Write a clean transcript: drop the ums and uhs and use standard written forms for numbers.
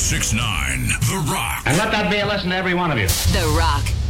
96.9 The Rock. And let that be a lesson to every one of you. The Rock,